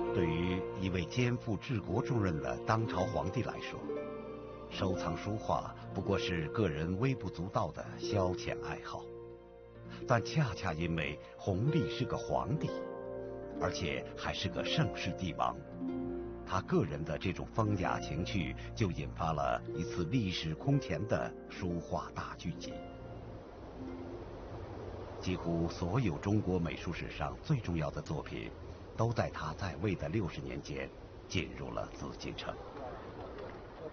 对于一位肩负治国重任的当朝皇帝来说，收藏书画不过是个人微不足道的消遣爱好。但恰恰因为弘历是个皇帝，而且还是个盛世帝王，他个人的这种风雅情趣就引发了一次历史空前的书画大聚集。几乎所有中国美术史上最重要的作品，都在他在位的60年间进入了紫禁城。